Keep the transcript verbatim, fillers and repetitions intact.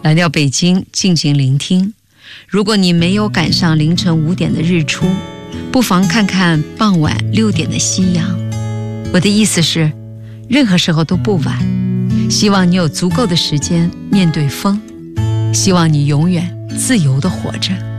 来到北京进行聆听。如果你没有赶上凌晨五点的日出，不妨看看傍晚六点的夕阳。我的意思是，任何时候都不晚。希望你有足够的时间面对风，希望你永远自由地活着。